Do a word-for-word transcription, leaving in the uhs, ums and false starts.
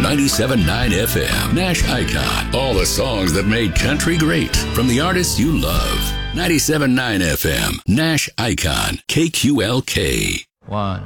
ninety-seven point nine F M. Nash Icon. All the songs that made country great from the artists you love. ninety-seven point nine F M. Nash Icon. K Q L K. One.